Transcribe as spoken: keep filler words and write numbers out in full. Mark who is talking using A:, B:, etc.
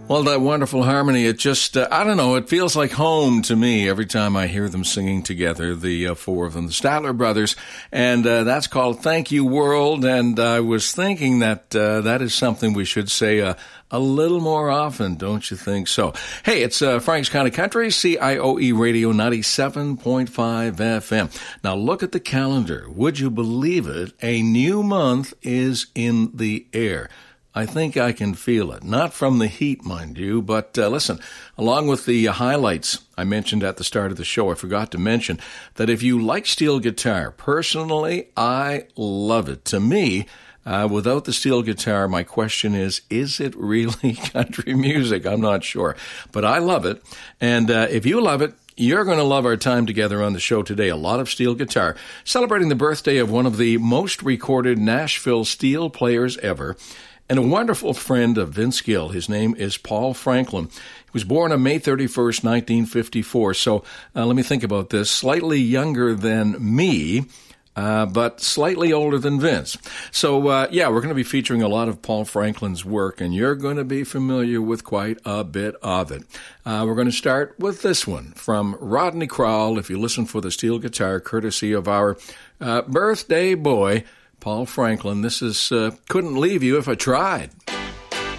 A: Well, that wonderful harmony, it just, uh, I don't know, it feels like home to me every time I hear them singing together, the uh, four of them, the Statler Brothers, and uh, that's called Thank You World, and I was thinking that uh, that is something we should say uh, a little more often, don't you think so? Hey, it's uh, Frank's Kind of Country, C I O E Radio ninety-seven point five F M. Now look at the calendar. Would you believe it? A new month is in the air. I think I can feel it. Not from the heat, mind you, but uh, listen, along with the uh, highlights I mentioned at the start of the show, I forgot to mention that if you like steel guitar, personally, I love it. To me, uh, without the steel guitar, my question is, is it really country music? I'm not sure, but I love it. And uh, if you love it, you're going to love our time together on the show today. A lot of steel guitar, celebrating the birthday of one of the most recorded Nashville steel players ever, and a wonderful friend of Vince Gill. His name is Paul Franklin. He was born on May thirty-first, nineteen fifty-four. So uh, let me think about this. Slightly younger than me, uh, but slightly older than Vince. So, uh, yeah, we're going to be featuring a lot of Paul Franklin's work, and you're going to be familiar with quite a bit of it. Uh, we're going to start with this one from Rodney Crowell, if you listen for the steel guitar, courtesy of our uh, birthday boy, Paul Franklin. This is uh, Couldn't Leave You If I Tried.